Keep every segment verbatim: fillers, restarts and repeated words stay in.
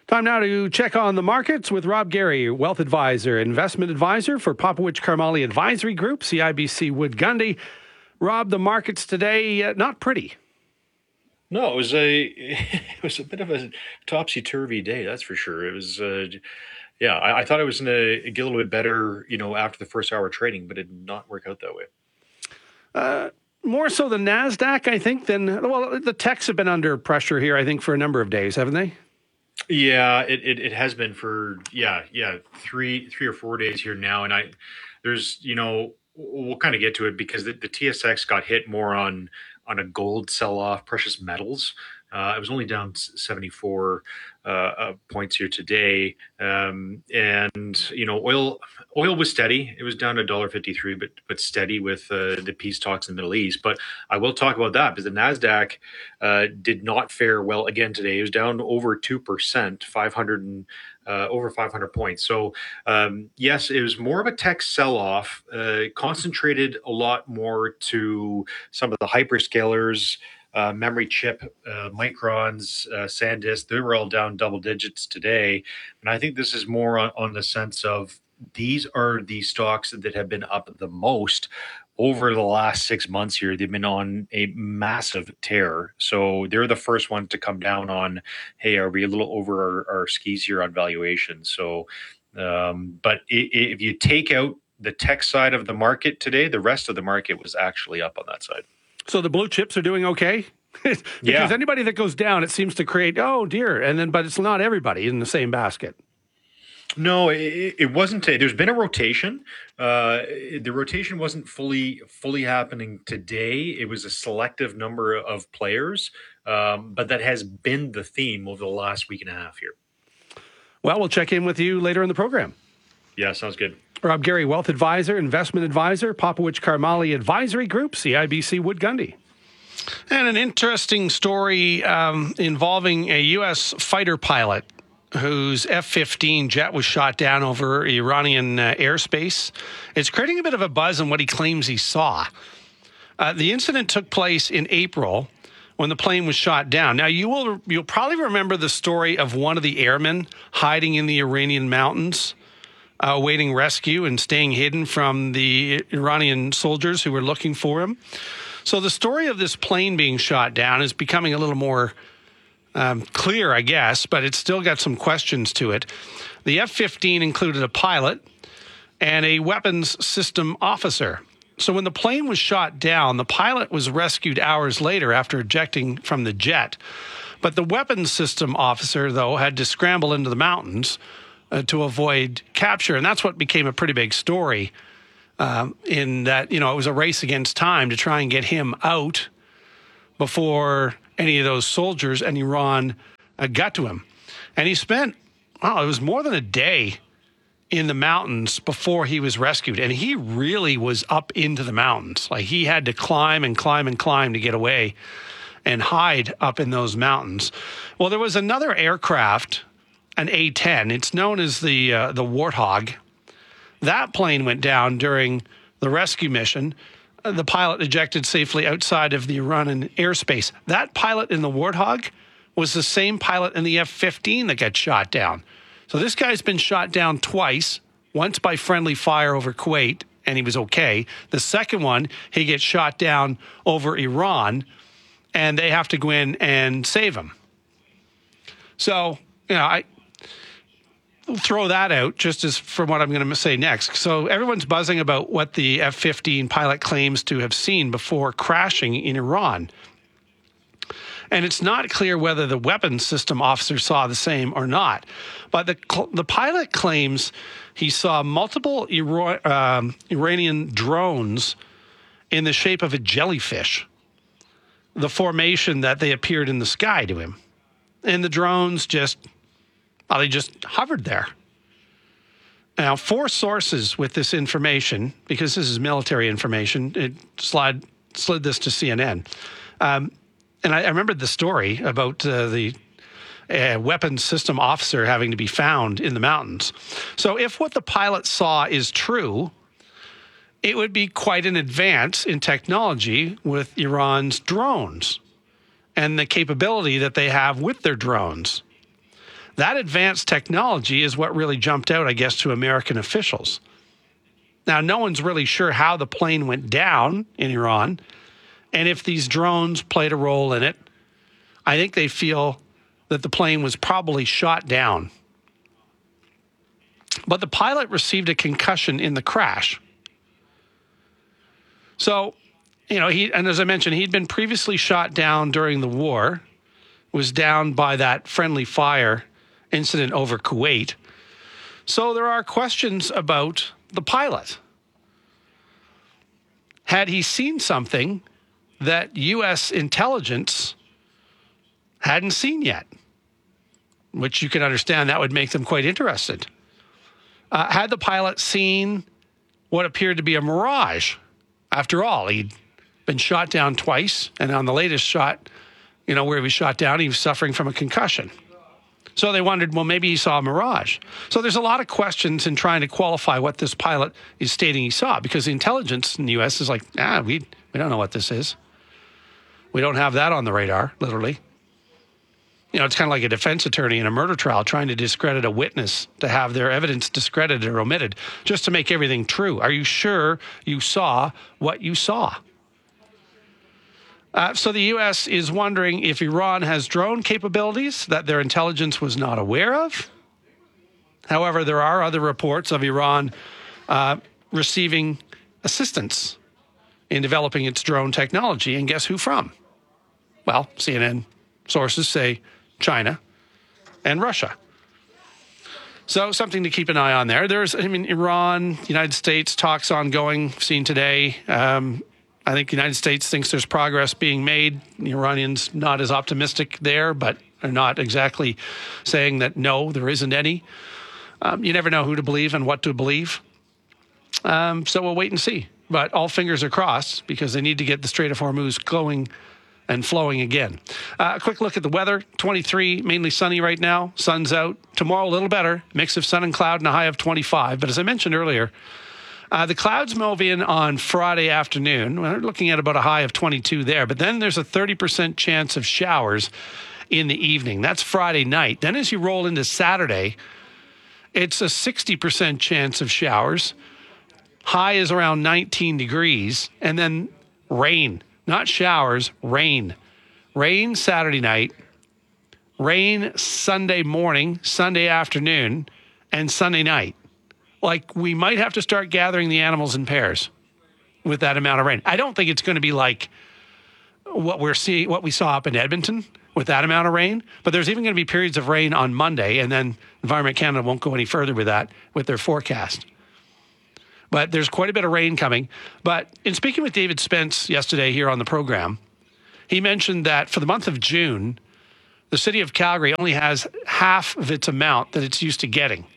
Time now to check on the markets with Rob Gary, wealth advisor, investment advisor for Popowich Karmali Advisory Group, C I B C Wood Gundy. Rob, the markets today, uh, not pretty. No, it was a it was a bit of a topsy-turvy day, that's for sure. It was, uh, yeah, I, I thought it was going to get a little bit better, you know, after the first hour of trading, but it did not work out that way. Uh, more so the NASDAQ, I think, than, well, the techs have been under pressure here, I think, for a number of days, haven't they? Yeah, it, it, it has been for, yeah, yeah, three three or four days here now. And I, there's, you know, we'll kind of get to it because the, the T S X got hit more on on a gold sell-off, precious metals. Uh, it was only down seventy-four uh, uh, points here today. Um, and, you know, oil oil was steady. It was down to one dollar fifty-three, but but steady with uh, the peace talks in the Middle East. But I will talk about that because the NASDAQ uh, did not fare well again today. It was down over two percent, five hundred and uh, over five hundred points. So, um, yes, it was more of a tech sell-off, uh, concentrated a lot more to some of the hyperscalers, Uh, memory chip, uh, Microns, uh, SanDisk, they were all down double digits today. And I think this is more on, on the sense of these are the stocks that have been up the most over the last six months here. They've been on a massive tear. So they're the first ones to come down on, hey, are we a little over our, our skis here on valuation? So, um, but it, it, if you take out the tech side of the market today, the rest of the market was actually up on that side. So the blue chips are doing okay? Because yeah. anybody that goes down, it seems to create, oh dear, and then, but it's not everybody in the same basket. No, it, it wasn't. There's been a rotation. Uh, the rotation wasn't fully fully happening today. It was a selective number of players, um, but that has been the theme over the last week and a half here. Well, we'll check in with you later in the program. Yeah, sounds good. Rob Gary, wealth advisor, investment advisor, Popowich Karmali Advisory Group, C I B C Wood Gundy. And an interesting story um, involving a U S fighter pilot whose F fifteen jet was shot down over Iranian uh, airspace. It's creating a bit of a buzz on what he claims he saw. Uh, the incident took place in April when the plane was shot down. Now, you will, you'll probably remember the story of one of the airmen hiding in the Iranian mountains, Uh, awaiting rescue and staying hidden from the Iranian soldiers who were looking for him. So the story of this plane being shot down is becoming a little more um, clear, I guess, but it's still got some questions to it. The F fifteen included a pilot and a weapons system officer. So when the plane was shot down, the pilot was rescued hours later after ejecting from the jet. But the weapons system officer, though, had to scramble into the mountains Uh, to avoid capture. And that's what became a pretty big story um, in that, you know, it was a race against time to try and get him out before any of those soldiers in Iran uh, got to him. And he spent, wow, it was more than a day in the mountains before he was rescued. And he really was up into the mountains. Like he had to climb and climb and climb to get away and hide up in those mountains. Well, there was another aircraft, an A ten. It's known as the uh, the Warthog. That plane went down during the rescue mission. Uh, the pilot ejected safely outside of the Iranian airspace. That pilot in the Warthog was the same pilot in the F fifteen that got shot down. So this guy's been shot down twice, once by friendly fire over Kuwait, and he was okay. The second one, he gets shot down over Iran, and they have to go in and save him. So, you know, I throw that out just as from what I'm going to say next. So everyone's buzzing about what the F fifteen pilot claims to have seen before crashing in Iran. And it's not clear whether the weapons system officer saw the same or not. But the the pilot claims he saw multiple Ira- um, Iranian drones in the shape of a jellyfish, the formation that they appeared in the sky to him. And the drones just... Well, they just hovered there. Now, four sources with this information, because this is military information, it slid, slid this to C N N. Um, and I, I remembered the story about uh, the uh, weapons system officer having to be found in the mountains. So if what the pilot saw is true, it would be quite an advance in technology with Iran's drones and the capability that they have with their drones. That advanced technology is what really jumped out, I guess, to American officials. Now, no one's really sure how the plane went down in Iran and if these drones played a role in it. I think they feel that the plane was probably shot down. But the pilot received a concussion in the crash. So, you know, he, and as I mentioned, he'd been previously shot down during the war, was down by that friendly fire incident over Kuwait. So there are questions about the pilot. Had he seen something that U S intelligence hadn't seen yet? Which you can understand that would make them quite interested. Uh, had the pilot seen what appeared to be a mirage? After all, he'd been shot down twice, and on the latest shot, you know, where he was shot down, he was suffering from a concussion. So they wondered, well, maybe he saw a mirage. So there's a lot of questions in trying to qualify what this pilot is stating he saw, because the intelligence in the U S is like, ah, we, we don't know what this is. We don't have that on the radar, literally. You know, it's kind of like a defense attorney in a murder trial trying to discredit a witness to have their evidence discredited or omitted just to make everything true. Are you sure you saw what you saw? Uh, so the U S is wondering if Iran has drone capabilities that their intelligence was not aware of. However, there are other reports of Iran uh, receiving assistance in developing its drone technology. And guess who from? Well, C N N sources say China and Russia. So something to keep an eye on there. There's, I mean, Iran, United States, talks ongoing, seen today. Um, I think the United States thinks there's progress being made. The Iranians not as optimistic there, but are not exactly saying that, no, there isn't any. Um, you never know who to believe and what to believe. Um, so we'll wait and see. But all fingers are crossed because they need to get the Strait of Hormuz going and flowing again. Uh, a quick look at the weather. twenty-three, mainly sunny right now. Sun's out. Tomorrow, a little better. Mix of sun and cloud and a high of twenty-five. But as I mentioned earlier, uh, the clouds move in on Friday afternoon. We're looking at about a high of twenty-two there. But then there's a thirty percent chance of showers in the evening. That's Friday night. Then as you roll into Saturday, it's a sixty percent chance of showers. High is around nineteen degrees. And then rain. Not showers, rain. Rain Saturday night, rain Sunday morning, Sunday afternoon, and Sunday night. Like, we might have to start gathering the animals in pairs with that amount of rain. I don't think it's going to be like what we're seeing, what we saw up in Edmonton with that amount of rain, but there's even going to be periods of rain on Monday, and then Environment Canada won't go any further with that with their forecast. But there's quite a bit of rain coming. But in speaking with David Spence yesterday here on the program, he mentioned that for the month of June, the city of Calgary only has half of its amount that it's used to getting.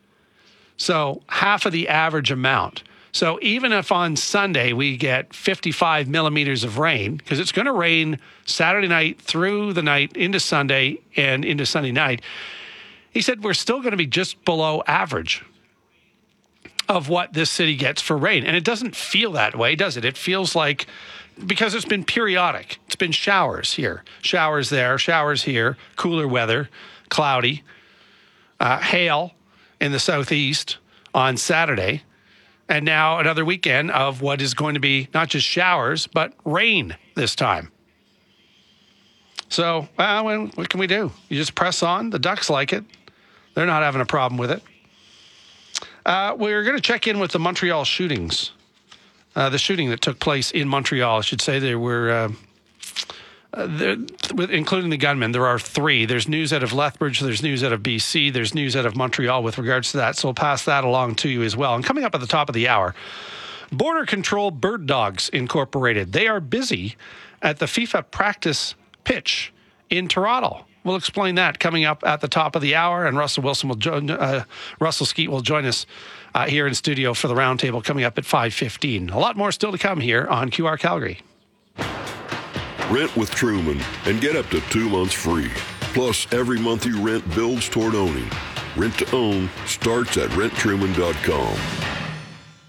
So half of the average amount. So even if on Sunday we get fifty-five millimeters of rain, because it's going to rain Saturday night through the night into Sunday and into Sunday night, he said we're still going to be just below average of what this city gets for rain. And it doesn't feel that way, does it? It feels like, because it's been periodic. It's been showers here, showers there, showers here, cooler weather, cloudy, uh, hail in the southeast on Saturday. And now another weekend of what is going to be not just showers, but rain this time. So, uh, what can we do? You just press on. The Ducks like it. They're not having a problem with it. Uh, we're going to check in with the Montreal shootings. Uh, the shooting that took place in Montreal, I should say. There were, uh, uh, there, including the gunman, there are three. There's news out of Lethbridge, there's news out of B C, there's news out of Montreal with regards to that. So we'll pass that along to you as well. And coming up at the top of the hour, Border Control Bird Dogs Incorporated. They are busy at the FIFA practice pitch in Toronto. We'll explain that coming up at the top of the hour, and Russell Wilson will join. Uh, Russell Skeet will join us uh, here in studio for the roundtable coming up at five fifteen. A lot more still to come here on Q R Calgary. Rent with Truman and get up to two months free. Plus, every month you rent builds toward owning. Rent to own starts at rent truman dot com.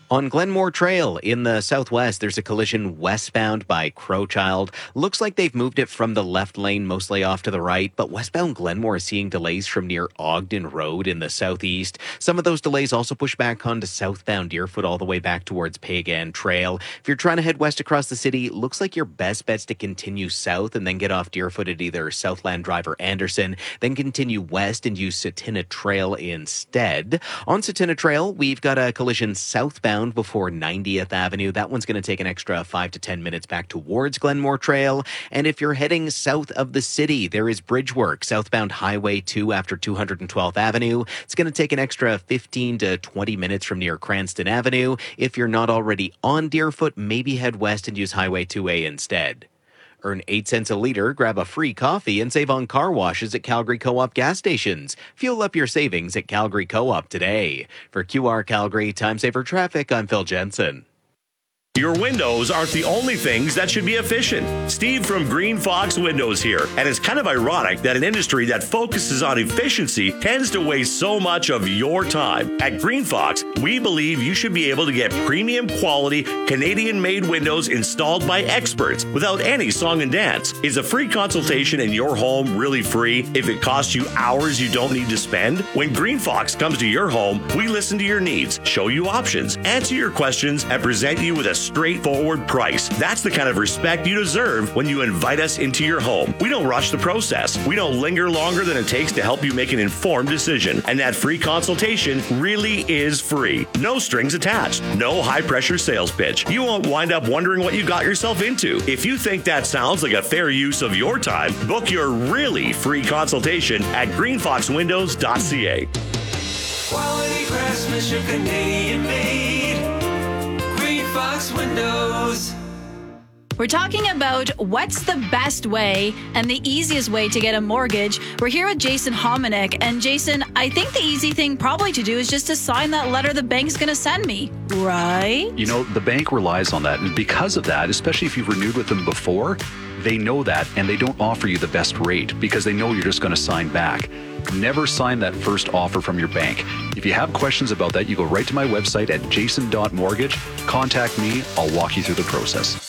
On Glenmore Trail in the southwest, there's a collision westbound by Crowchild. Looks like they've moved it from the left lane mostly off to the right, but westbound Glenmore is seeing delays from near Ogden Road in the southeast. Some of those delays also push back onto southbound Deerfoot all the way back towards Pagan Trail. If you're trying to head west across the city, looks like your best bet's to continue south and then get off Deerfoot at either Southland Drive or Anderson, then continue west and use Satina Trail instead. On Satina Trail, we've got a collision southbound before ninetieth Avenue. That one's going to take an extra five to ten minutes back towards Glenmore Trail. And if you're heading south of the city, there is bridge work southbound Highway two after two hundred twelfth Avenue. It's going to take an extra fifteen to twenty minutes from near Cranston Avenue. If you're not already on Deerfoot, maybe head west and use Highway two A instead. Earn eight cents a liter, grab a free coffee, and save on car washes at Calgary Co-op gas stations. Fuel up your savings at Calgary Co-op today. For Q R Calgary Time Saver Traffic, I'm Phil Jensen. Your windows aren't the only things that should be efficient. Steve from Green Fox Windows here. And it's kind of ironic that an industry that focuses on efficiency tends to waste so much of your time. At Green Fox, we believe you should be able to get premium quality Canadian-made windows installed by experts without any song and dance. Is a free consultation in your home really free if it costs you hours you don't need to spend? When Green Fox comes to your home, we listen to your needs, show you options, answer your questions, and present you with a straightforward price. That's the kind of respect you deserve when you invite us into your home. We don't rush the process. We don't linger longer than it takes to help you make an informed decision. And that free consultation really is free. No strings attached. No high-pressure sales pitch. You won't wind up wondering what you got yourself into. If you think that sounds like a fair use of your time, book your really free consultation at green fox windows dot c a. Quality craftsmanship, Canadian made. Fox Windows. We're talking about what's the best way and the easiest way to get a mortgage. We're here with Jason Hominick. And Jason, I think the easy thing probably to do is just to sign that letter the bank's going to send me, right? You know, the bank relies on that. And because of that, especially if you've renewed with them before, they know that and they don't offer you the best rate because they know you're just going to sign back. Never sign that first offer from your bank. If you have questions about that, you go right to my website at jason dot mortgage. Contact me. I'll walk you through the process.